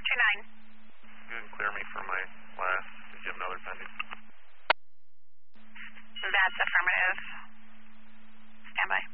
429. You can clear me for my last. Did you have another pending? That's affirmative. Stand by.